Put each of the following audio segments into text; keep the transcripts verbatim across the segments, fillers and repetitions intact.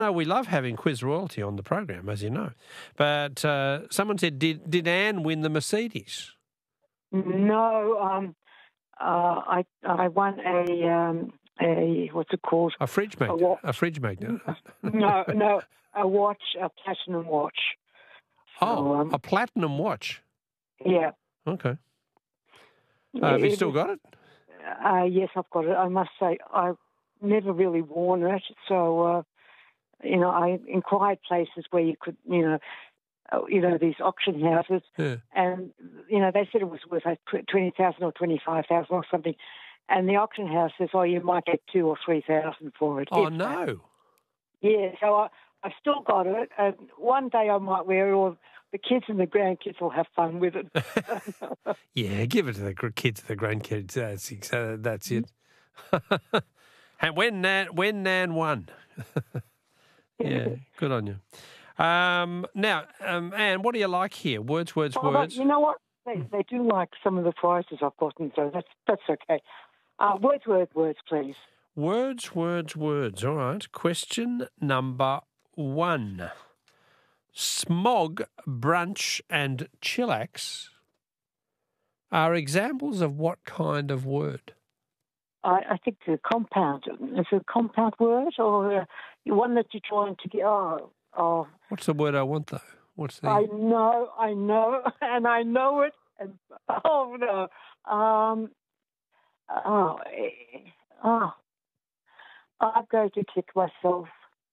No, we love having quiz royalty on the program, as you know. But uh, someone said, did did Anne win the Mercedes? No, um, uh, I I won a um, a what's it called? A fridge magnet. A, a fridge magnet. no, no, a watch, a platinum watch. So, oh, um, a platinum watch. Yeah. Okay. Uh, have you still got it? Uh, yes, I've got it. I must say, I've never really worn it, so uh, you know, I inquired places where you could, you know. You know, these auction houses, yeah. and, you know, they said it was worth like twenty thousand or twenty-five thousand or something. And the auction house says, oh, you might get two or three thousand for it. Oh, no. That. Yeah, so I, I still got it. And one day I might wear it, or the kids and the grandkids will have fun with it. Yeah, give it to the kids and the grandkids. That's, uh, that's it. And when Nan, when Nan won. Yeah, good on you. Um, now, um, Anne, what do you like here? Words, words, oh, words. You know what? They, they do like some of the prizes I've gotten, so that's that's okay. Uh, words, words, words, please. Words, words, words. All right. Question number one. Smog, brunch and chillax are examples of what kind of word? I, I think the compound. Is it a compound word or uh, one that you're trying to get? Oh, oh. What's the word I want, though? What's the? I know, I know, and I know it. And, oh no, um, oh, oh, I'm going to kick myself.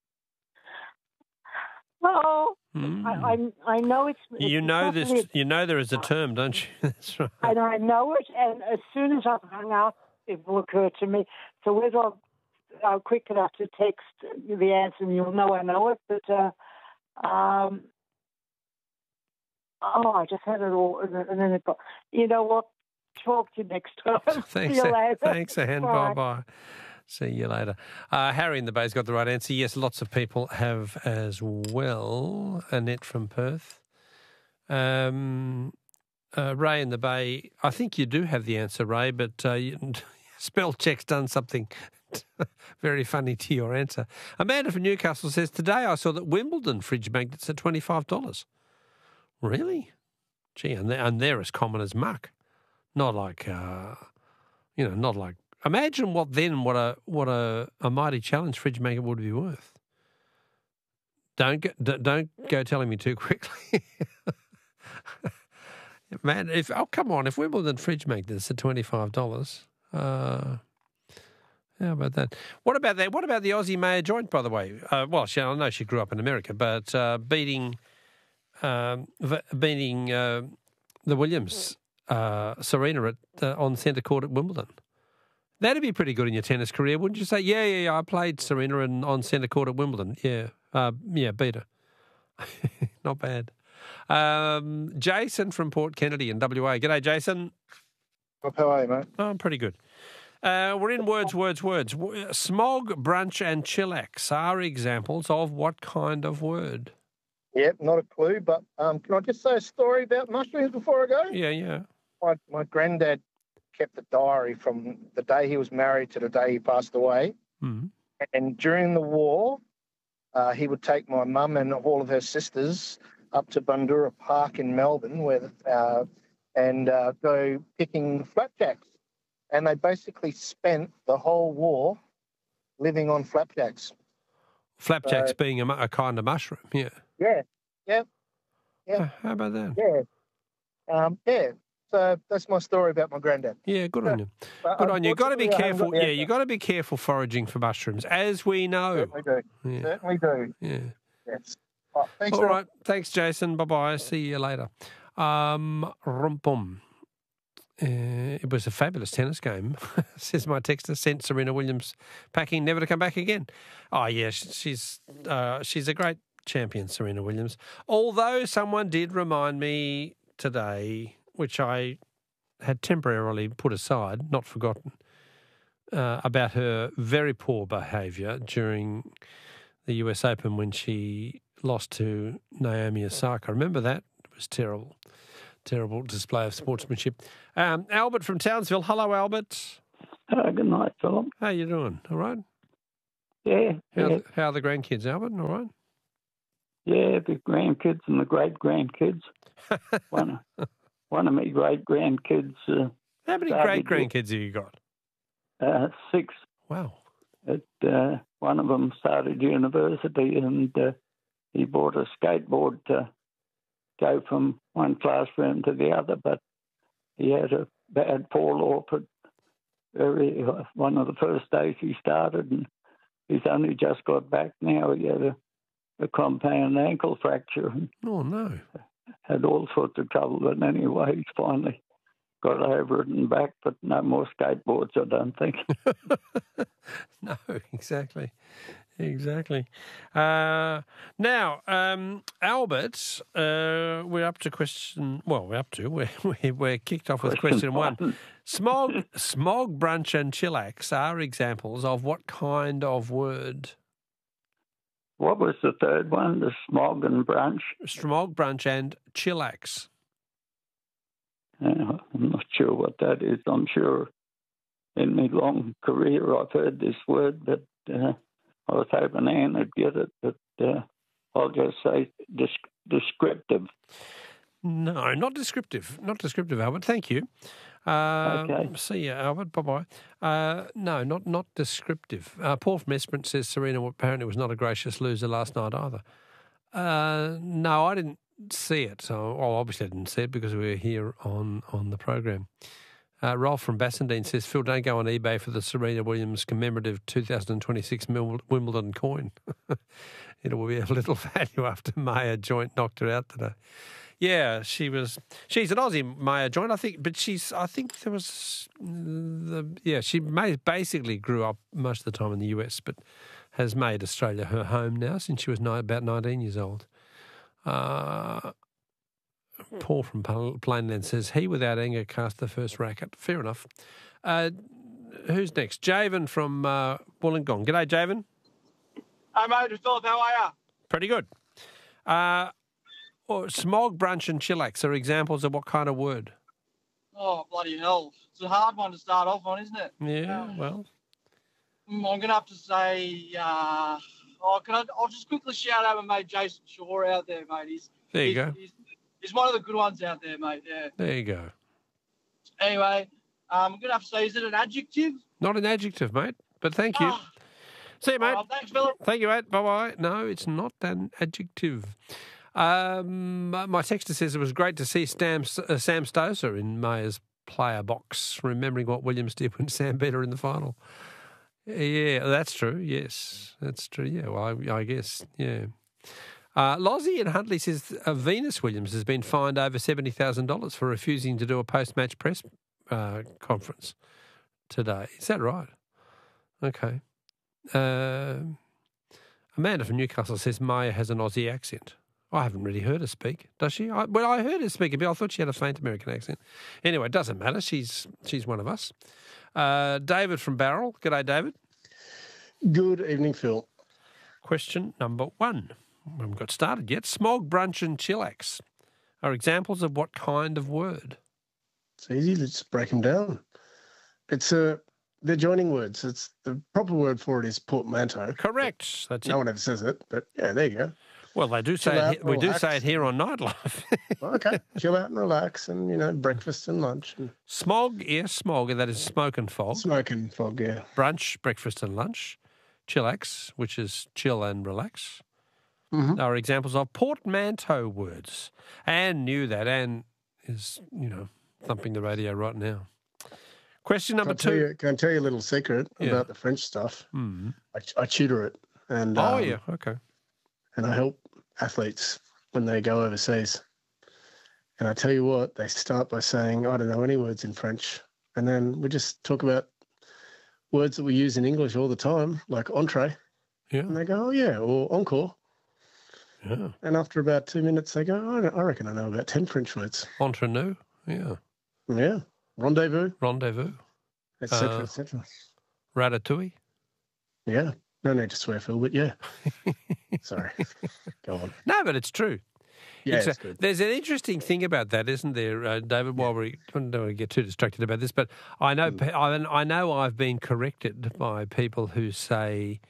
Oh, mm. I, I, I know it's. You it's know this. A, you know there is a term, don't you? That's right. And I know it, and as soon as I've hung up, it will occur to me. So whether I'm, I'm quick enough to text the answer, and you'll know I know it, but. Uh, Um, oh, I just had it all, and then it got. You know what? Talk to you next time. Thanks, See you later. Thanks, Anne. Bye bye. See you later. Uh, Harry in the Bay's got the right answer. Yes, lots of people have as well. Annette from Perth. Um, uh, Ray in the Bay. I think you do have the answer, Ray, but uh, you, spell check's done something very funny to your answer. Amanda from Newcastle says, today I saw that Wimbledon fridge magnets are twenty-five dollars. Really? Gee, and they're, and they're as common as muck. Not like, uh, you know, not like, imagine what then, what a what a, a Mighty Challenge fridge magnet would be worth. Don't go, don't go telling me too quickly. Man, if, oh, come on, if Wimbledon fridge magnets are twenty-five dollars, uh, how about that? What about that? What about the Aussie Mayor Joint, by the way? Uh, well, she, I know she grew up in America, but uh, beating um, beating uh, the Williams, uh, Serena at uh, on centre court at Wimbledon. That'd be pretty good in your tennis career, wouldn't you say? Yeah, yeah, yeah. I played Serena in, on centre court at Wimbledon. Yeah, uh, yeah, beat her. Not bad. Um, Jason from Port Kennedy in W A. G'day, Jason. How are you, mate? Oh, I'm pretty good. Uh, we're in words, words, words. Smog, brunch and chillax are examples of what kind of word? Yep, not a clue, but um, can I just say a story about mushrooms before I go? Yeah, yeah. My, my granddad kept a diary from the day he was married to the day he passed away. Mm-hmm. And during the war, uh, he would take my mum and all of her sisters up to Bundoora Park in Melbourne where uh, and uh, go picking flapjacks. And they basically spent the whole war living on flapjacks. Flapjacks so, being a, a kind of mushroom, yeah. Yeah, yeah, yeah. Uh, how about that? Yeah, um, yeah. So that's my story about my granddad. Yeah, good on you. But good on you. Got to be careful. Yeah, you got to be careful foraging for mushrooms, as we know. Certainly do. Yeah. Certainly do. Yeah. Yes. All right. Thanks. All right. Thanks, Jason. Bye bye. See you later. Um, rumpum. Uh, it was a fabulous tennis game, says my texter. Sent Serena Williams packing, never to come back again. Oh, yeah, she's uh, she's a great champion, Serena Williams. Although someone did remind me today, which I had temporarily put aside, not forgotten, uh, about her very poor behaviour during the U S Open when she lost to Naomi Osaka. Remember that? It was terrible. Terrible display of sportsmanship. Um, Albert from Townsville. Hello, Albert. Uh, good night, Philip. How you doing? All right? Yeah, How, yeah, how are the grandkids, Albert? All right? yeah. The grandkids and the great grandkids. one, one of my great grandkids. Uh, How many started great grandkids have you got? Uh, six. Wow. It, uh, one of them started university, and uh, he bought a skateboard to go from one classroom to the other, but he had a bad fall off at very, uh, one of the first days he started, and he's only just got back now. He had a, a compound ankle fracture and Oh, no. had all sorts of trouble, but anyway, he's finally got over it and back, but no more skateboards, I don't think. No, exactly. Exactly. Uh, now, um, Albert, uh, we're up to question, well, we're up to, we're, we're, we're kicked off with question, Question one. Smog, smog, brunch and chillax are examples of what kind of word? What was the third one? The smog and brunch? Smog, brunch and chillax. Uh, I'm not sure what that is. I'm sure in my long career I've heard this word, but uh, I was hoping Anne would get it, but uh, I'll just say dis- descriptive. No, not descriptive. Not descriptive, Albert. Thank you. Uh, Okay. See you, Albert. Bye-bye. Uh, no, not not descriptive. Uh, Paul from Esperance says Serena apparently was not a gracious loser last night either. Uh, no, I didn't see it. So, well, obviously I didn't see it because we were here on, on the program. Uh, Rolf from Bassendean says, Phil, don't go on eBay for the Serena Williams commemorative two thousand twenty-six Wimbledon coin. It will be of little value after Maya Joint knocked her out today. Yeah, she was. She's an Aussie, Maya Joint, I think, but she's. I think there was the. Yeah, she made, basically grew up most of the time in the U S, but has made Australia her home now since she was ni- about nineteen years old. Uh, Paul from Plainland says he, without anger, cast the first racket. Fair enough. Uh, who's next? Javen from uh, Wollongong. G'day, Javen. Hey, mate, Philip, how are you? Pretty good. Uh, oh, smog, brunch and chillax are examples of what kind of word? Oh, bloody hell. It's a hard one to start off on, isn't it? Yeah, Um, well, mm, I'm going to have to say, uh, oh, can I, I'll just quickly shout out my mate Jason Shaw out there, mate. He's, there you he's, go. He's, he's one of the good ones out there, mate, yeah. There you go. Anyway, um, I'm going to have to say, is it an adjective? Not an adjective, mate, but thank you. Ah, See you, mate. oh, thanks, Philip. Thank you, mate. Bye-bye. No, it's not an adjective. Um, my texter says it was great to see Sam, uh, Sam Stoser in Maya's player box, remembering what Williams did when Sam beat her in the final. Yeah, that's true. Yes, that's true. Yeah, well, I, I guess, yeah. Uh, Lozzie in Huntley says uh, Venus Williams has been fined over seventy thousand dollars for refusing to do a post-match press uh, conference today. Is that right? Okay. Uh, Amanda from Newcastle says Maya has an Aussie accent. I haven't really heard her speak, does she? I, well, I heard her speak a bit. I thought she had a faint American accent. Anyway, it doesn't matter. She's she's one of us. Uh, David from Barrel. G'day, David. Good evening, Phil. Question number one. We haven't got started yet. Smog, brunch and chillax are examples of what kind of word? It's easy. Let's break them down. It's a... They're joining words. It's the proper word for it is portmanteau. Correct. That's No it. one ever says it, but yeah, there you go. Well, they do say Chill it, out, he- we do relax. say it here on Nightlife. Okay, chill out and relax, and you know, breakfast and lunch and Smog, yes, smog, and that is smoke and fog. smoke and fog. Yeah, Brunch, breakfast and lunch. Chillax, which is chill and relax, Mhm. are examples of portmanteau words. Anne knew that. Anne is, you know, thumping the radio right now. Question number Can I tell two. you, can I tell you a little secret Yeah. about the French stuff? Hmm. I, I tutor it, and Oh, um, yeah, okay. and I help athletes when they go overseas. And I tell you what, they start by saying, I don't know any words in French. And then we just talk about words that we use in English all the time, like entree. Yeah, And they go, oh, yeah, or encore. yeah. And after about two minutes, they go, oh, I reckon I know about ten French words. Entre nous, yeah. Yeah. Rendezvous, Rendezvous, et cetera, Uh, et cetera. ratatouille. Yeah. No need to swear, Phil, but yeah. Sorry. Go on. No, but it's true. Yeah, It's it's a- good. There's an interesting thing about that, isn't there, uh, David? While we I don't want to get too distracted about this, but I know Mm. pe- I, I know I've been corrected by people who say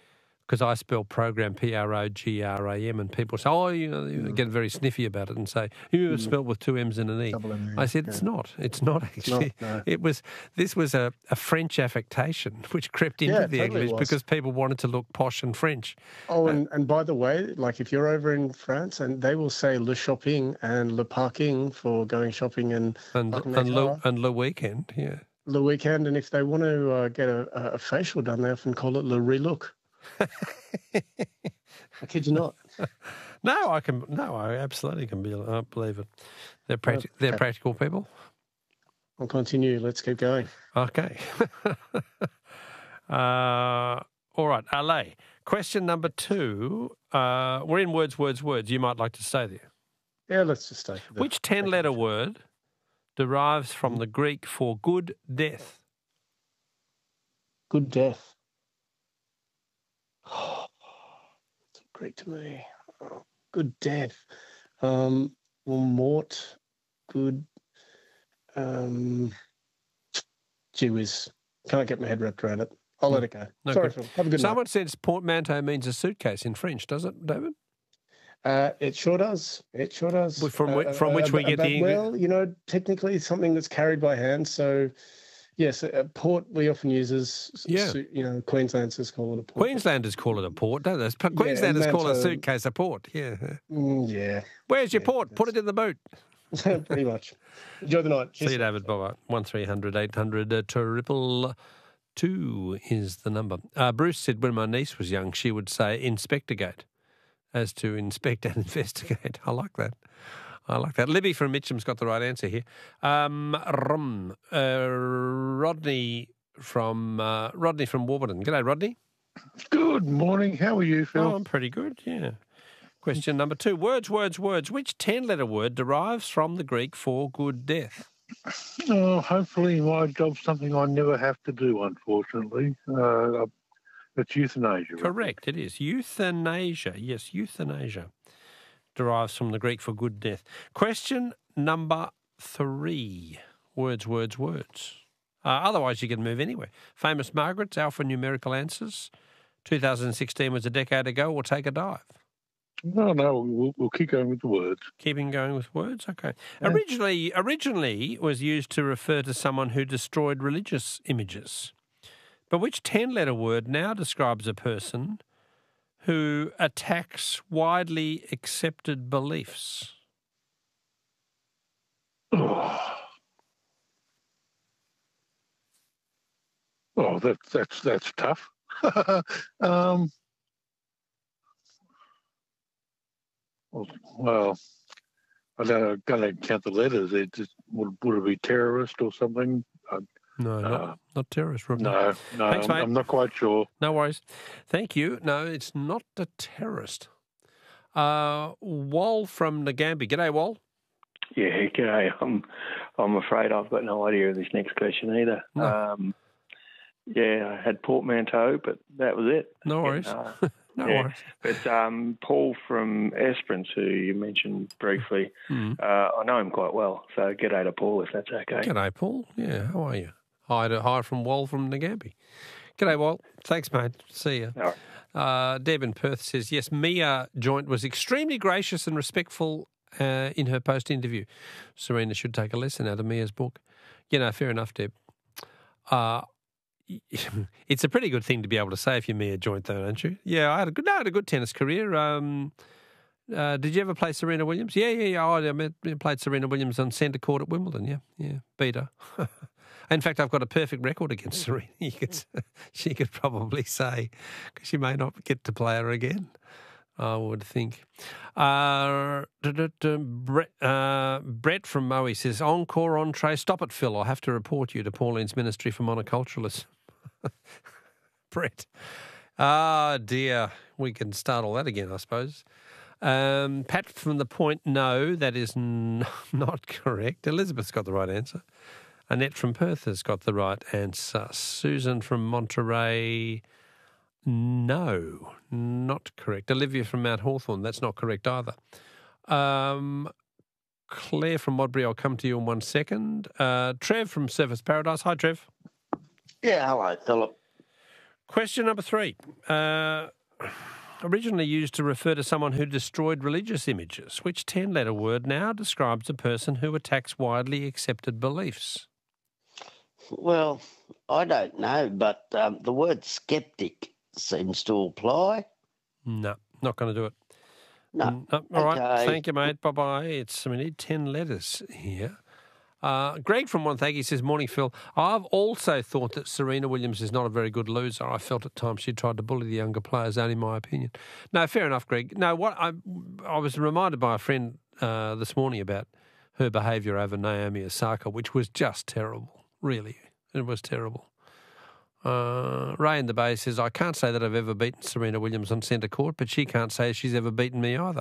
because I spell program P R O G R A M, and people say, oh, you know, you get very sniffy about it and say, you mm. spelled with two M's and an E. Double M, I said, yeah. it's not. It's not actually. Not, no. It was. This was a, a French affectation which crept into Yeah, the totally English was. because people wanted to look posh and French. Oh, and, and by the way, like if you're over in France, and they will say le shopping and le parking for going shopping and And parking their and le, car, and le weekend, yeah. le weekend. And if they want to uh, get a, a facial done, they often call it le relook. I kid you not. No, I can. No, I absolutely can be, I believe it. They're practi- They're practical people. I'll continue. Let's keep going. Okay. uh, all right, Ale. Question number two. Uh, we're in words, words, words. You might like to stay there. Yeah, let's just stay. for the- Which ten-letter word derives from the Greek for good death? Good death. Oh, it's Greek to me. Oh, good death. Um, well, mort. Good. Um, gee whiz. Can't get my head wrapped around it. I'll let it go. No, Sorry, good. Phil. Have a good Someone says portmanteau means a suitcase in French, does it, David? night. Uh, it sure does. It sure does. Well, from Uh, whi- from which we get but, the English- Well, you know, technically it's something that's carried by hand. So, yes, a port we often use as, Yeah. su- you know, Queenslanders call it a port. Queenslanders call it a port, don't they? Queenslanders call a manteau- suitcase a port, yeah. Mm, yeah, Where's your Yeah, port? Put it in the boot. pretty much. Enjoy the night. See you, David. Bye-bye. one three hundred eight hundred uh, triple two is the number. Uh, Bruce said when my niece was young, she would say Inspectorgate as to inspect and investigate. I like that. I like that. Libby from Mitcham's got the right answer here. Um, rum, uh, Rodney from uh, Rodney from Warburton. G'day, Rodney. Good morning. How are you, Phil? Oh, I'm pretty good, yeah. Question number two. Words, words, words. Which ten-letter word derives from the Greek for good death? Oh, hopefully my job's something I never have to do, unfortunately. Uh, it's euthanasia. Correct, it is. Euthanasia. Yes, euthanasia derives from the Greek for good death. Question number three. Words, words, words. Uh, otherwise, you can move anywhere. Famous Margaret's alphanumerical answers. two thousand sixteen was a decade ago, or take a dive. No, no, we'll, we'll keep going with the words. Keeping going with words, okay. Yeah. Originally, originally it was used to refer to someone who destroyed religious images. But which ten-letter word now describes a person who attacks widely accepted beliefs? Oh, oh that's that's that's tough. um, well, I don't, I don't count the letters. It just would, would it be terrorist or something? I, No, not, Uh, not terrorist. Rodney. no, no, Thanks, I'm, mate. I'm not quite sure. No worries. Thank you. No, it's not a terrorist. Uh, Wal from Nagambie. G'day, Wal. Yeah, g'day. I'm, I'm afraid I've got no idea of this next question either. No. Um, yeah, I had portmanteau, but that was it. No worries. Uh, no yeah. worries. But um, Paul from Esperance, who you mentioned briefly, Mm. uh, I know him quite well. So g'day to Paul, if that's okay. G'day, Paul. Yeah, how are you? Hi, to, hi from Wal from Nagambie. G'day, Wal. Thanks, mate. See you. All right. Uh, Deb in Perth says, yes, Mia Joint was extremely gracious and respectful uh, in her post-interview. Serena should take a lesson out of Mia's book. You know, fair enough, Deb. Uh, it's a pretty good thing to be able to say if you're Mia Joint, though, don't you? Yeah, I had a good, no, I had a good tennis career. Um, uh, did you ever play Serena Williams? Yeah, yeah, yeah. Oh, I met, played Serena Williams on centre court at Wimbledon. Yeah, yeah, beat her. In fact, I've got a perfect record against Serena. You could, she could probably say, because she may not get to play her again, I would think. Uh, Brett, uh, Brett from Moe says, encore, entree, stop it, Phil. I'll have to report you to Pauline's Ministry for Monoculturalists. Brett. Ah, dear. We can start all that again, I suppose. Um, Pat from The Point, no, that is n- not correct. Elizabeth's got the right answer. Annette from Perth has got the right answer. Susan from Monterey, no, not correct. Olivia from Mount Hawthorn, that's not correct either. Um, Claire from Modbury, I'll come to you in one second. Uh, Trev from Surfers Paradise. Hi, Trev. Yeah, hello, Philip. Question number three. Uh, originally used to refer to someone who destroyed religious images. Which ten-letter word now describes a person who attacks widely accepted beliefs? Well, I don't know, but um, the word skeptic seems to apply. No, not going to do it. No. no all right, Okay. thank you, mate. Bye-bye. It's we need ten letters here. Uh, Greg from Wonthaggi says, morning, Phil. I've also thought that Serena Williams is not a very good loser. I felt at times she tried to bully the younger players, only my opinion. No, fair enough, Greg. No, what I, I was reminded by a friend uh, this morning about her behaviour over Naomi Osaka, which was just terrible, really. It was terrible. Uh, Ray in the Bay says, I can't say that I've ever beaten Serena Williams on centre court, but she can't say she's ever beaten me either.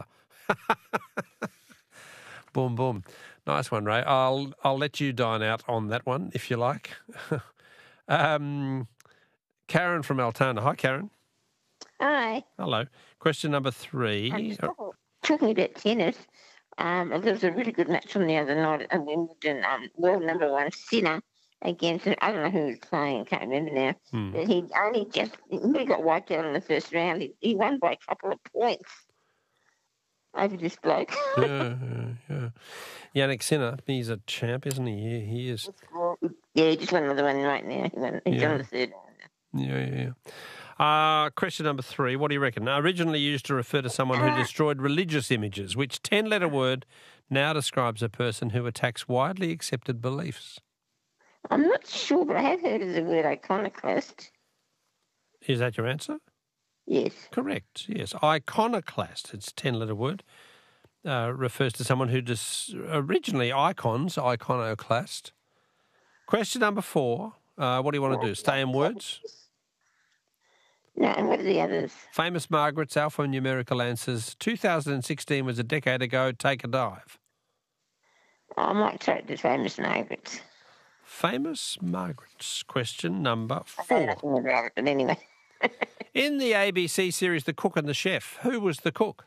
Boom, boom. Nice one, Ray. I'll I'll let you dine out on that one if you like. um, Karen from Altona. Hi, Karen. Hi. Hello. Question number three. I'm just talking, talking about tennis. Um, there was a really good match on the other night at Wimbledon. Um, world number one, Sinner, against, I don't know who he was playing, I can't remember now. Hmm. But he only just, he really got wiped out in the first round. He, he won by a couple of points over this bloke. yeah, yeah, yeah. Yannick Sinner, he's a champ, isn't he? He, he is. Yeah, he just won another one right now. He won, he's Yeah. on the third round. Yeah, yeah, yeah. Uh, question number three. What do you reckon? Originally used to refer to someone who destroyed religious images. Which ten-letter word now describes a person who attacks widely accepted beliefs? I'm not sure, but I have heard of the word iconoclast. Is that your answer? Yes. Correct, yes. Iconoclast, it's a ten-letter word, uh, refers to someone who dis- originally icons, iconoclast. Question number four. Uh, what do you want to do? Stay in words? No, and what are the others? Famous Margaret's alphanumerical answers. two thousand sixteen was a decade ago. Take a dive. I might try the famous Margaret's. Famous Margaret's. Question number I don't four. know nothing about it, but anyway. In the A B C series The Cook and the Chef, who was the cook?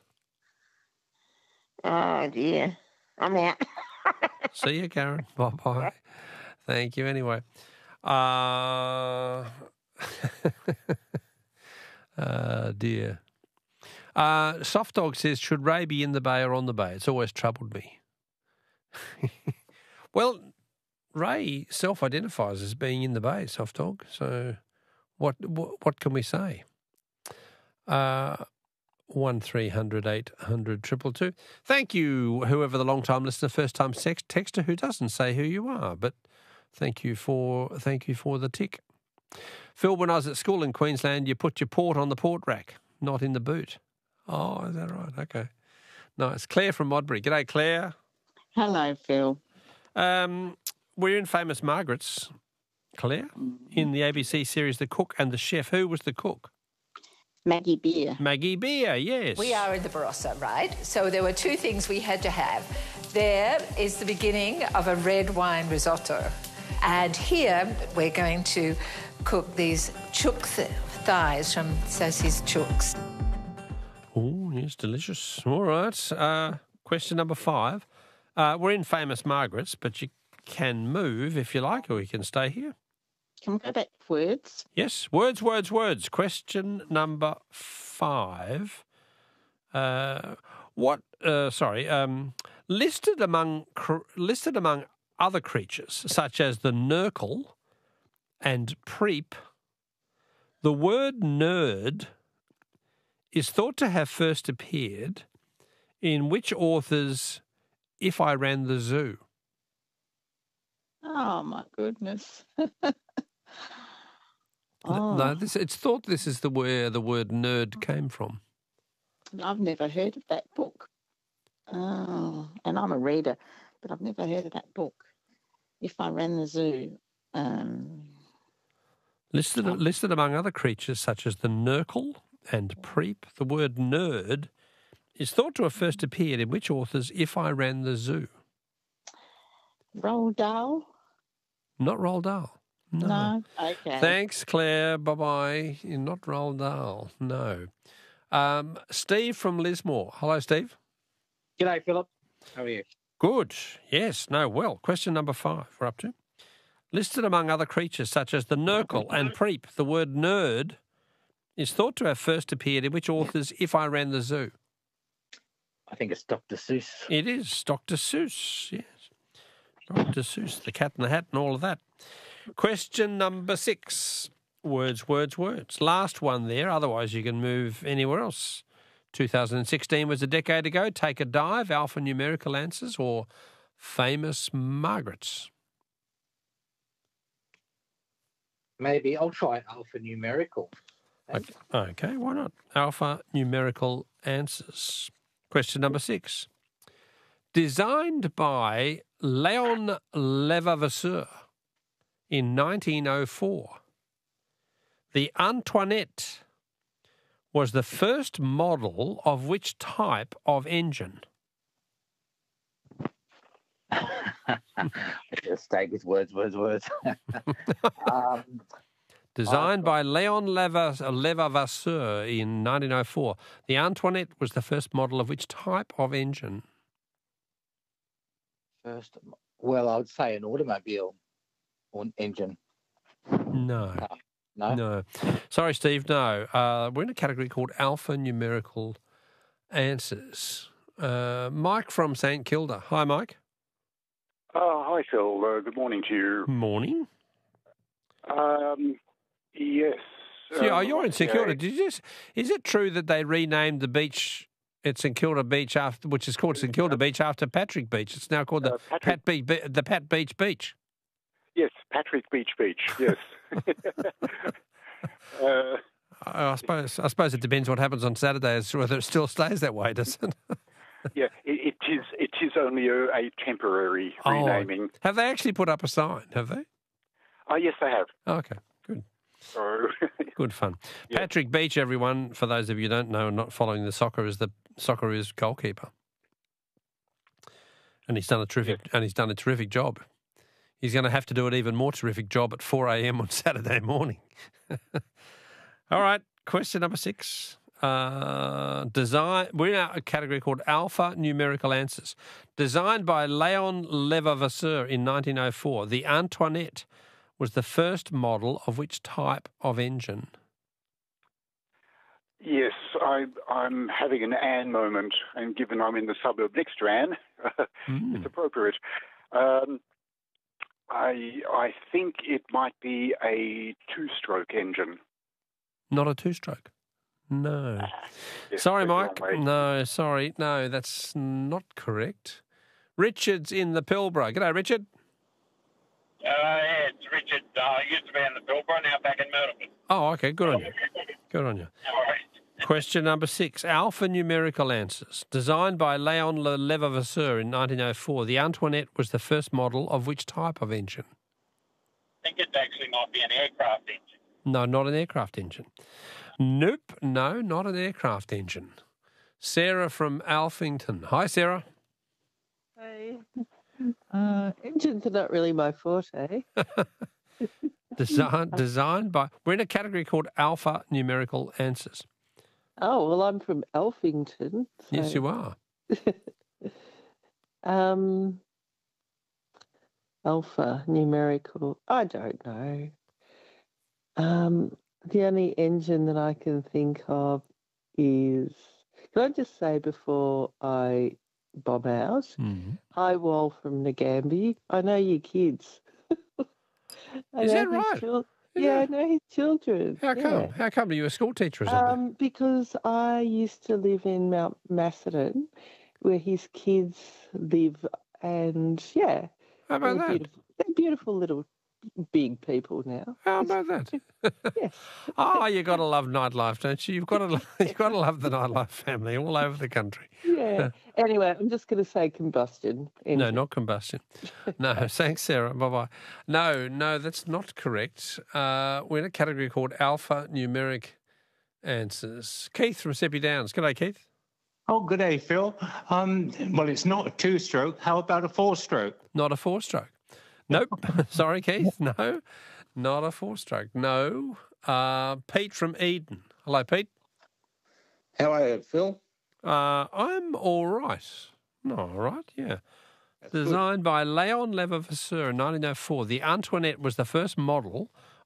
Oh, dear. I'm out. See you, Karen. Bye-bye. Thank you anyway. Uh, uh, dear. Uh, Soft Dog says, should Ray be in the bay or on the bay? It's always troubled me. Well, Ray self-identifies as being in the bay, Soft Dog. So what what, what can we say? Uh, one three hundred eight hundred triple two. Thank you, whoever the long-time listener, first-time sex texter who doesn't say who you are, but thank you for thank you for the tick. Phil, when I was at school in Queensland, you put your port on the port rack, not in the boot. Oh, is that right? Okay. Nice. Claire from Modbury. G'day, Claire. Hello, Phil. Um, we're in Famous Margaret's, Claire, in the A B C series The Cook and the Chef. Who was the cook? Maggie Beer. Maggie Beer, yes. We are in the Barossa, right? So there were two things we had to have. There is the beginning of a red wine risotto. And here we're going to cook these chook th- thighs from Sossy's Chooks. Oh, yes, delicious. All right. Uh, question number five. Uh, we're in Famous Margaret's, but you can move if you like, or you can stay here. Can we go back to words? Yes, words, words, words. Question number five. Uh, what? Uh, sorry. Um, listed among cr- listed among other creatures, such as the nurgle and preep, the word nerd is thought to have first appeared in which author's If I Ran the Zoo? Oh, my goodness. Oh. No, this, it's thought this is the where the word nerd came from. I've never heard of that book. Oh, and I'm a reader, but I've never heard of that book. If I Ran the Zoo. Um, listed, oh. listed among other creatures such as the nurgle and preep, the word nerd is thought to have first appeared in which author's If I Ran the Zoo? Roald Dahl? Not Roald Dahl. No. No? Okay. Thanks, Claire. Bye-bye. You're not Roald Dahl. No. Um, Steve from Lismore. Hello, Steve. G'day, Philip. How are you? Good. Yes. No, well. Question number five we're up to. Listed among other creatures such as the nurgle and preep, the word nerd is thought to have first appeared in which author's If I Ran the Zoo? I think it's Doctor Seuss. It is Doctor Seuss, yes. Doctor Seuss, the Cat in the Hat and all of that. Question number six. Words, words, words. Last one there, otherwise you can move anywhere else. two thousand sixteen was a decade ago. Take a dive, alphanumerical answers or famous Margarets? Maybe I'll try alphanumerical. Okay, okay, why not? Alphanumerical answers. Question number six. Designed by Léon Levavasseur in nineteen oh four, the Antoinette was the first model of which type of engine? Just stay with words, words, words. um, Designed by Léon Levavasseur in nineteen oh four, the Antoinette was the first model of which type of engine? First, well, I would say an automobile or an engine. No. Uh, no? No. Sorry, Steve, no. Uh, we're in a category called alphanumerical answers. Uh, Mike from St Kilda. Hi, Mike. Oh, hi, Phil. Uh, good morning to you. Morning. Um, yes. So, oh, um, you're in St okay. Kilda. Did you just, is it true that they renamed the beach at St Kilda Beach, after, which is called St Kilda Beach, after Patrick Beach? It's now called the Uh, Patrick- Pat Beach, the Pat Beach Beach. Yes, Patrick Beach Beach, yes. uh, I suppose I suppose it depends what happens on Saturday as to whether it still stays that way, does it? yeah, it, it is It is only a, a temporary renaming. Oh, have they actually put up a sign, have they? Oh, yes, they have. Okay, good. So, Good fun. Yeah. Patrick Beach, everyone, for those of you who don't know and not following the soccer, is the Socceroos goalkeeper. And he's done a terrific and he's done a terrific job. He's going to have to do an even more terrific job at four a.m. on Saturday morning. All right, question number six. Uh, design. We're in a category called Alpha Numerical Answers. Designed by Léon Levavasseur in nineteen oh four, the Antoinette was the first model of which type of engine? yes, I, I'm having an Anne moment, and given I'm in the suburb next to Anne, Mm. it's appropriate. Um, I I think it might be a two-stroke engine. Not a two-stroke. No. Yes, Sorry, that's Mike. the wrong way. No, sorry. No, that's not correct. Richard's in the Pilbara. G'day, Richard. Uh, yeah, it's Richard. Uh, I used to be in the Pilbara, now back in Myrtleford. Oh, okay. Good on you. Good on you. Question number six. Alphanumerical answers. Designed by Léon Levavasseur in nineteen oh four, the Antoinette was the first model of which type of engine? I think it actually might be an aircraft engine. No, not an aircraft engine. Nope. No, not an aircraft engine. Sarah from Alphington. Hi, Sarah. Hey. Uh, engines are not really my forte. Design, designed by... We're in a category called Alpha Numerical Answers. Oh, well, I'm from Alphington. Yes, so- you are. Um, alpha numerical. I don't know. Um, the only engine that I can think of is. Can I just say before I bomb out? Mm-hmm. Hi, Wall from Nagambie. I know your kids. I Is know that his right? chil- yeah, I know his children. How come? Yeah. How come? Are you a school teacher or something? Um, because I used to live in Mount Macedon, where his kids live, and yeah, How about they're that? Beautiful, they're beautiful little big people now. How about that? Yes. Oh, you got to love nightlife, don't you? You've got to, you've got to love the nightlife family all over the country. Yeah. Anyway, I'm just going to say combustion. No, engine. not combustion. No, thanks, Sarah. Bye bye. No, no, that's not correct. Uh, we're in a category called Alpha Numeric Answers. Keith from Seppi Downs. G'day, Keith. Oh, good day, Phil. Um, well, it's not a two-stroke. How about a four-stroke? Not a four-stroke. Nope. Sorry, Keith. No, not a four-stroke. No. Uh, Pete from Eden. Hello, Pete. How are you, Phil? Uh, I'm all right. No, all right, yeah. Designed by Léon Levavasseur in nineteen oh four, the Antoinette was the first model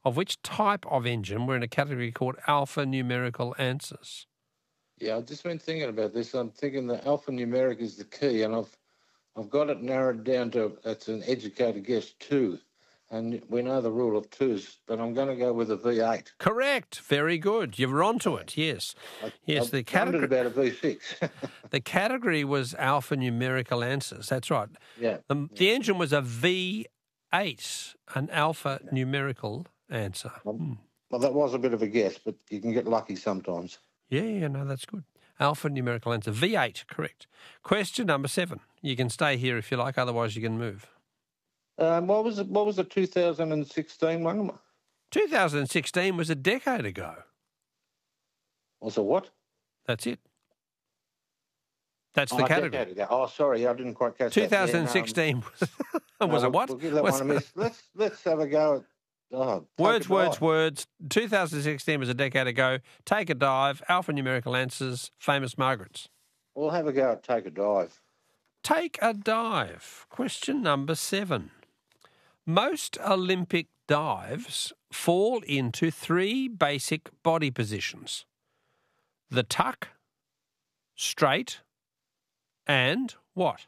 of which type of engine were in a category called alphanumerical answers? Yeah, I've just been thinking about this. I'm thinking that alphanumeric is the key, and I've I've got it narrowed down to it's an educated guess two, and we know the rule of twos, but I'm going to go with a V eight. Correct. Very good. You're onto it. Yes. I, yes. I've The category wondered about a V six. the category was alphanumerical answers. That's right. Yeah. The, the engine was a V eight, an alphanumerical answer. Well, Hmm. well, that was a bit of a guess, but you can get lucky sometimes. Yeah, yeah, no, that's good. Alphanumerical answer. V eight, correct. Question number seven. You can stay here if you like, otherwise you can move. Um, what was it, what was the two thousand sixteen one? two thousand sixteen was a decade ago. Was it what? That's it. That's Oh, the a category. decade ago. Oh, sorry, I didn't quite catch that. twenty sixteen Yeah, no, was, was no, it what? We'll give that Was- one a miss. Let's let's have a go at oh, take Words, a words, dive. words. two thousand sixteen was a decade ago. Take a dive. Alphanumerical answers. Famous Margarets. We'll have a go at take a dive. Take a dive. Question number seven. Most Olympic dives fall into three basic body positions: the tuck, straight, and what?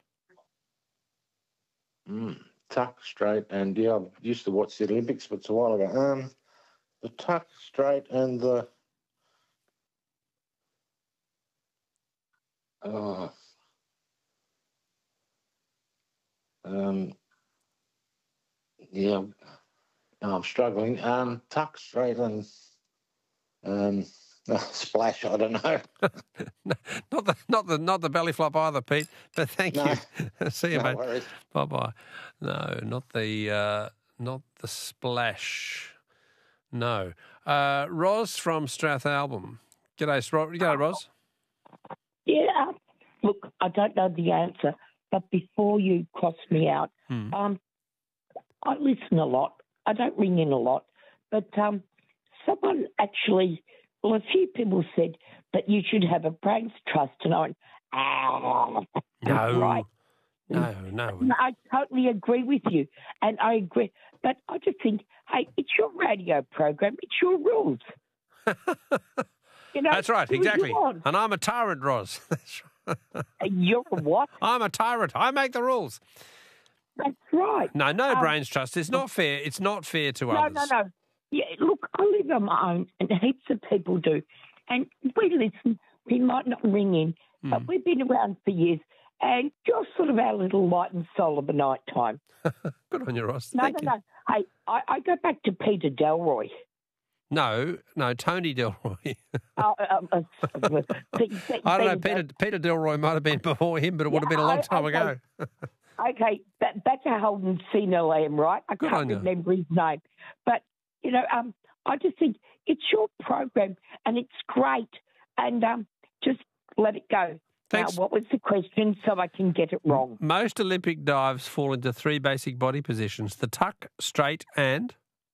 Mm, tuck, straight, and yeah, I used to watch the Olympics, but it's a while ago. Um, the tuck, straight, and the oh, um, yeah, no, I'm struggling. Um, tuck, straight, and um, splash. I don't know. Not the not the not the belly flop either, Pete. But thank No. you. See you, No mate. worries. Bye bye. No, not the uh, not the splash. No. Uh, Ros from Strathalbyn. G'day, Ro- G'day, Ros. Yeah, look, I don't know the answer, but before you cross me out, Hmm. um, I listen a lot. I don't ring in a lot, but um, someone actually, well, a few people said that you should have a brains trust, and I went, ah, No. right. No, no. And I totally agree with you, and I agree. But I just think, hey, it's your radio program. It's your rules. You know, That's right, do what you exactly. want. And I'm a tyrant, Ros. That's right. You're a what? I'm a tyrant. I make the rules. That's right. No, no Um, brains trust. It's not fair. It's not fair to No, others. no, no. Yeah, look, I live on my own, and heaps of people do. And we listen. We might not ring in, but Hmm. we've been around for years, and you're sort of our little light and soul of the night time. Good on you, Ross. No, Thank no, you. no. Hey, I, I go back to Peter Delroy. No, no, Tony Delroy. Oh, um, uh, Pe- Pe- I don't know. Peter Peter Peter Delroy might have been before him, but it would have been a long I- time okay. ago. Okay, that, that's a Holden Senior Lamb, right? I Good can't on you. remember his name. But, you know, um, I just think it's your program and it's great. And um, just let it go. Thanks. Now, what was the question so I can get it wrong? Most Olympic dives fall into three basic body positions: the tuck, straight, and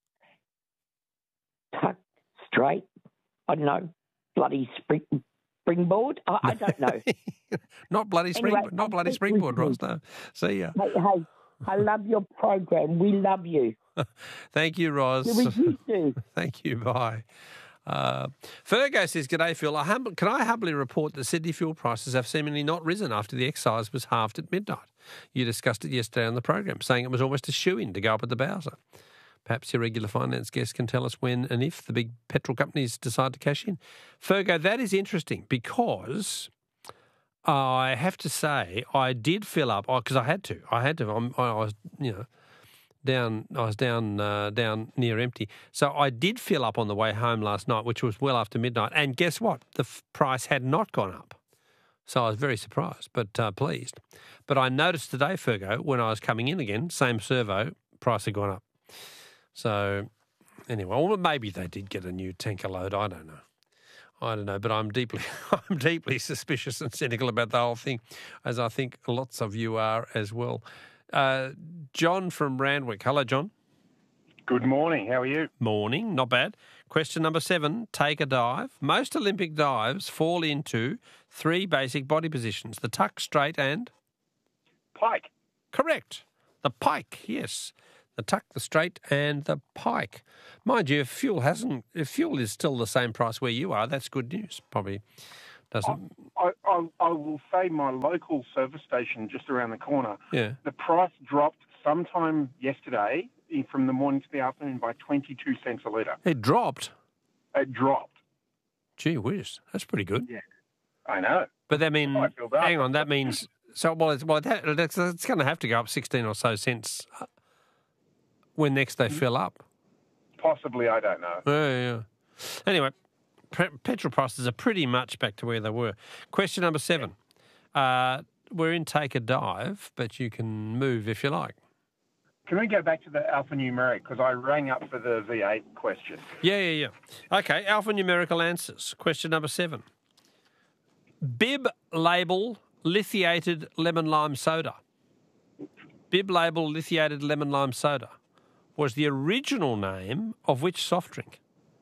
Tuck, straight, I don't know, bloody spring, springboard? I, I don't know. not bloody spring, Anyway, not bloody I'm springboard, Ross. listening. No. See ya. Hey, hey, I love your program. We love you. Thank you, Roz. We used to. Thank you. Bye. Uh, Fergo says, "G'day, Phil. I hum- can I humbly report that Sydney fuel prices have seemingly not risen after the excise was halved at midnight? You discussed it yesterday on the program, saying it was almost a shoo-in to go up at the Bowser. Perhaps your regular finance guest can tell us when and if the big petrol companies decide to cash in." Fergo, that is interesting because I have to say I did fill up because I had to. I had to. I'm, I was, you know, down. I was down, uh, down near empty. So I did fill up on the way home last night, which was well after midnight. And guess what? The f- price had not gone up. So I was very surprised, but uh, pleased. But I noticed today, Fergo, when I was coming in again, same servo, price had gone up. So anyway, well, maybe they did get a new tanker load. I don't know. I don't know, but I'm deeply, I'm deeply suspicious and cynical about the whole thing, as I think lots of you are as well. Uh, John from Randwick. Hello, John. Good morning. How are you? Morning. Not bad. Question number seven, take a dive. Most Olympic dives fall into three basic body positions: the tuck, straight, and Pike. correct. The pike, yes. the Tuck, the Straight and the Pike. Mind you, if fuel hasn't, if fuel is still the same price where you are, that's good news. Probably doesn't. I, I, I will say my local service station just around the corner, Yeah. the price dropped sometime yesterday in- from the morning to the afternoon by twenty-two cents a litre. It dropped. It dropped. Gee whiz, that's pretty good. Yeah, I know. But that mean, I feel bad. hang on, that means so. Well, it's, well, that, that's, it's going to have to go up sixteen or so cents uh, when next they fill up. Possibly, I don't know. Yeah, yeah. Anyway, pre- petrol prices are pretty much back to where they were. Question number seven. Uh, we're in Take a Dive, but you can move if you like. Can we go back to the alphanumeric? Because I rang up for the V eight question. Yeah, yeah, yeah. Okay, alphanumerical answers. Question number seven. Bib label lithiated lemon lime soda. Bib label lithiated lemon lime soda was the original name of which soft drink?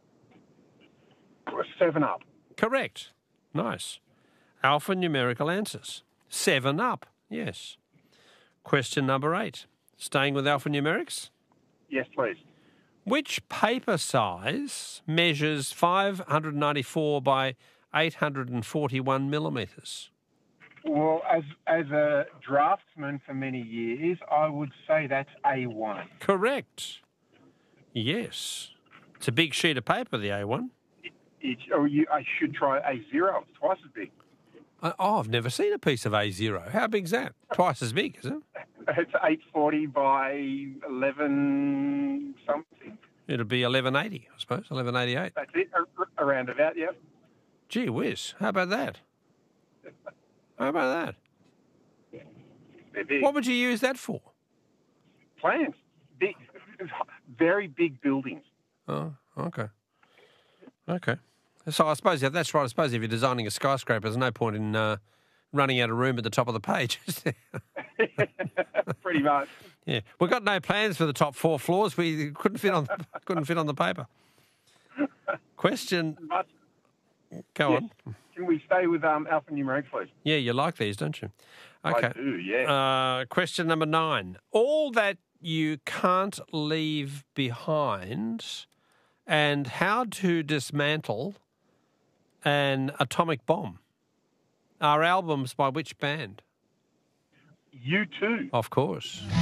Seven Up. Correct. Nice. Alphanumerical answers. Seven Up. Yes. Question number eight. Staying with alphanumerics. Yes, please. Which paper size measures five hundred ninety-four by eight hundred forty-one millimetres? Well, as as a draftsman for many years, I would say that's A one. Correct. Yes. It's a big sheet of paper, the A one. It, or you, I should try A zero. It's twice as big. Uh, Oh, I've never seen a piece of A zero. How big's that? Twice as big, is it? It's eight forty by eleven something. It'll be eleven eighty, I suppose, eleven eighty-eight. That's it, a- around about, yeah. Gee whiz, how about that? How about They're big. that? What would you use that for? Plans. Big, very big buildings. Oh, okay. Okay. So I suppose, yeah, that's right. I suppose if you're designing a skyscraper, there's no point in uh, running out of room at the top of the page. Pretty much. Yeah, we've got no plans for the top four floors. We couldn't fit on couldn't fit on the paper. Question. But, Go yes. on. Can we stay with um, alphanumeric, please? Yeah, you like these, don't you? I Okay. do, yeah. Uh, question number nine. All that you can't leave behind, and how to dismantle an atomic bomb are albums by which band? You too. Of course.